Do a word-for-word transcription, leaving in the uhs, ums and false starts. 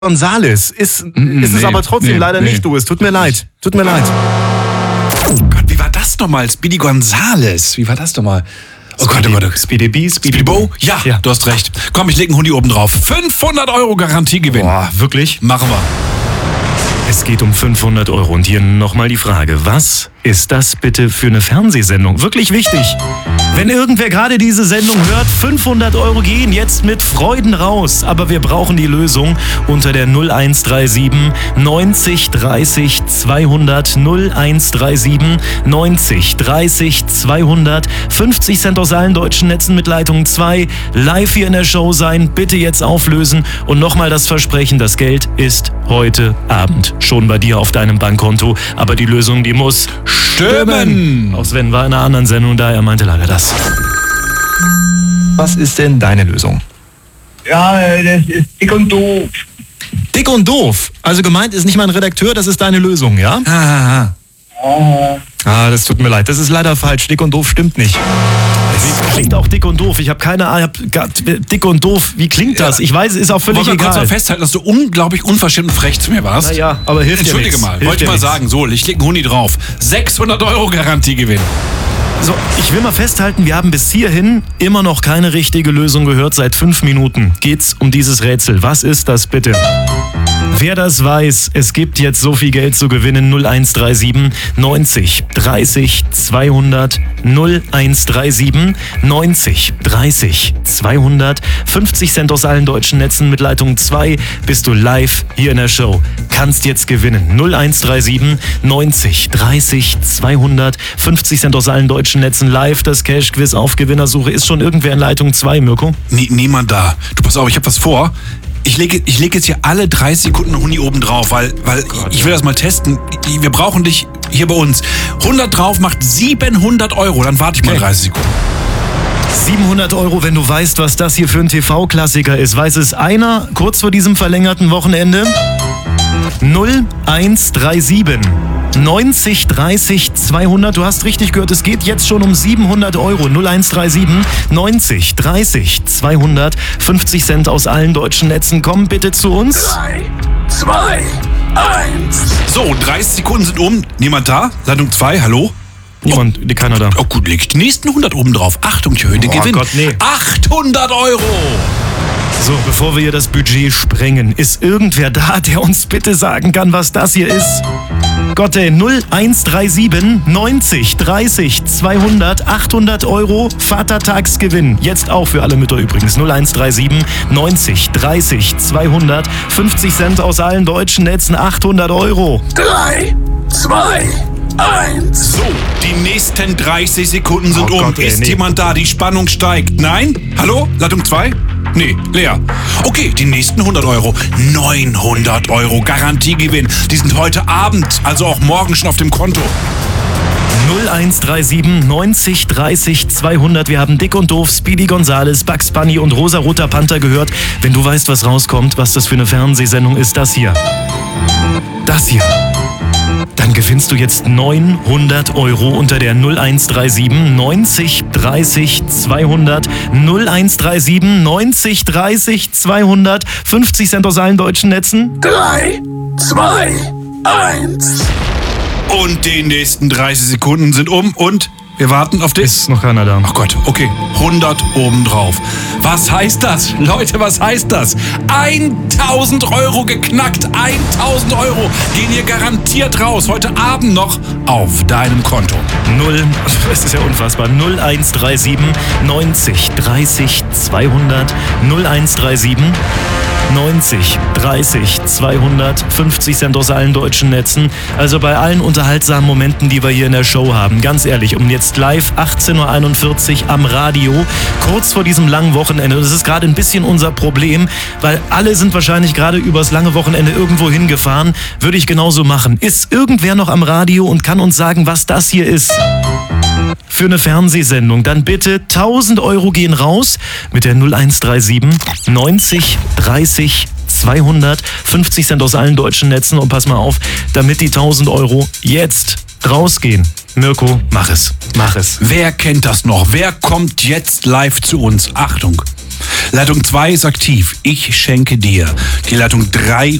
Gonzales. Ist, Mm, ist es nee, aber trotzdem nee, leider nee. nicht du. Es tut mir leid. Tut mir leid. Oh Gott, wie war das nochmal? Speedy Gonzales. Wie war das nochmal? Oh Gott, oh Gott. Speedy B, Speedy Speedy Bo? Bo. Ja, Ja. du hast recht. Komm, ich leg einen Hundi oben drauf. fünfhundert Euro Garantiegewinn. Boah, wirklich? Machen wir. Es geht um fünfhundert Euro. Und hier nochmal die Frage. Was ist das bitte für eine Fernsehsendung? Wirklich wichtig. Wenn irgendwer gerade diese Sendung hört, fünfhundert Euro gehen jetzt mit Freuden raus. Aber wir brauchen die Lösung unter der null eins drei sieben neunzig dreißig zweihundert null eins drei sieben neunzig dreißig zweihundert. fünfzig Cent aus allen deutschen Netzen mit Leitung zwei. Live hier in der Show sein. Bitte jetzt auflösen. Und nochmal das Versprechen, das Geld ist heute Abend schon bei dir auf deinem Bankkonto. Aber die Lösung, die muss Stimmen. Auch Sven war in einer anderen Sendung da, er meinte leider das. Was ist denn deine Lösung? Ja, das ist dick und doof. Dick und doof. Also gemeint ist nicht mein Redakteur, das ist deine Lösung, ja? Ah, Ah, Ah, das tut mir leid. Das ist leider falsch. Dick und doof stimmt nicht. Es klingt auch dick und doof. Ich habe keine Ahnung. Ich hab, dick und doof, wie klingt das? Ich weiß, ist auch völlig wollen wir kurz mal egal. festhalten, dass du unglaublich unverschämt und frech zu mir warst? Naja, aber hilft dir Entschuldige nichts. mal, Hilft wollte dir ich mal nichts. sagen. So, ich leg einen Hundi drauf. sechshundert Euro Garantiegewinn. So, ich will mal festhalten, wir haben bis hierhin immer noch keine richtige Lösung gehört. Seit fünf Minuten geht's um dieses Rätsel. Was ist das bitte? Wer das weiß, es gibt jetzt so viel Geld zu gewinnen. null eins drei sieben neunzig dreißig zweihundert null eins drei sieben neunzig dreißig zweihundert. fünfzig Cent aus allen deutschen Netzen mit Leitung zwei. Bist du live hier in der Show. Kannst jetzt gewinnen. null eins drei sieben neunzig dreißig zweihundert. fünfzig Cent aus allen deutschen Netzen live. Das Cash-Quiz auf Gewinnersuche. Ist schon irgendwer in Leitung zwei, Mirko? Nie, niemand da. Du, pass auf, ich habe was vor. Ich lege, ich lege jetzt hier alle dreißig Sekunden Huni oben drauf, weil, weil ich will das mal testen. Wir brauchen dich hier bei uns. hundert drauf macht siebenhundert Euro. Dann warte ich mal Okay. dreißig Sekunden. siebenhundert Euro, wenn du weißt, was das hier für ein T V-Klassiker ist. Weiß es einer kurz vor diesem verlängerten Wochenende? null eins drei sieben neunzig dreißig zweihundert. Du hast richtig gehört, es geht jetzt schon um siebenhundert Euro. null eins drei sieben neunzig dreißig zweihundert. fünfzig Cent aus allen deutschen Netzen. Komm bitte zu uns. drei, zwei, eins. So, dreißig Sekunden sind um. Niemand da? Leitung zwei, hallo? Niemand, die keiner da. Oh gut, leg ich die nächsten hundert oben drauf. Achtung, ich erhöhe den Oh Gewinn. Gott, nee. achthundert Euro. So, bevor wir hier das Budget sprengen, ist irgendwer da, der uns bitte sagen kann, was das hier ist? Gott ey, null eins drei sieben neunzig dreißig zweihundert, achthundert Euro Vatertagsgewinn. Jetzt auch für alle Mütter übrigens. null eins drei sieben neunzig dreißig zweihundert, fünfzig Cent aus allen deutschen Netzen, achthundert Euro. drei, zwei, eins. So, die nächsten dreißig Sekunden sind Oh um. Gott, ey, Ist nee. jemand da? Die Spannung steigt. Nein? Hallo? Leitung zwei? Nee, leer. Okay, die nächsten hundert Euro. neunhundert Euro Garantiegewinn. Die sind heute Abend, also auch morgen schon auf dem Konto. null eins drei sieben neunzig dreißig zweihundert. Wir haben Dick und Doof, Speedy Gonzales, Bugs Bunny und Rosa-Roter Panther gehört. Wenn du weißt, was rauskommt, was das für eine Fernsehsendung ist, das hier. Das hier. Dann gewinnst du jetzt neunhundert Euro unter der null eins drei sieben neunzig dreißig zweihundert. null eins drei sieben neunzig dreißig zweihundert. fünfzig Cent aus allen deutschen Netzen. drei, zwei, eins. Und die nächsten dreißig Sekunden sind um und wir warten auf dich. Ist noch keiner da. Ach Gott, okay, hundert obendrauf. Was heißt das? Leute, was heißt das? tausend Euro geknackt, tausend Euro gehen hier garantiert raus. Heute Abend noch auf deinem Konto. null, das ist ja unfassbar, null eins drei sieben neunzig dreißig zweihundert, null eins drei sieben neunzig dreißig zweihundert, fünfzig Cent aus allen deutschen Netzen. Also bei allen unterhaltsamen Momenten, die wir hier in der Show haben, ganz ehrlich, um jetzt live achtzehn Uhr einundvierzig am Radio, kurz vor diesem langen Wochenende. Das ist gerade ein bisschen unser Problem, weil alle sind wahrscheinlich gerade übers lange Wochenende irgendwo hingefahren. Würde ich genauso machen. Ist irgendwer noch am Radio und kann uns sagen, was das hier ist? Für eine Fernsehsendung, dann bitte tausend Euro gehen raus mit der null eins drei sieben neunzig dreißig zweihundert, fünfzig Cent aus allen deutschen Netzen und pass mal auf, damit die tausend Euro jetzt rausgehen. Mirko, mach es, mach es. Wer kennt das noch? Wer kommt jetzt live zu uns? Achtung. Leitung zwei ist aktiv. Ich schenke dir. Die Leitung drei